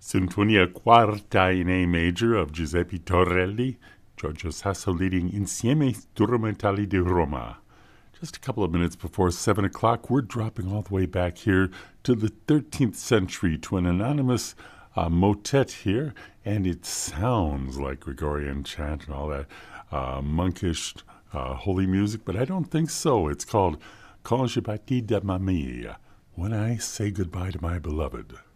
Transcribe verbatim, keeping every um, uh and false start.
Sinfonia Quarta in A major of Giuseppe Torelli, Giorgio Sasso leading Insieme Strumentali di Roma. Just a couple of minutes before seven o'clock, we're dropping all the way back here to the thirteenth century to an anonymous uh, motet here, and it sounds like Gregorian chant and all that uh, monkish uh, holy music, but I don't think so. It's called Quand je partis de ma mère, When I Say Goodbye to My Beloved.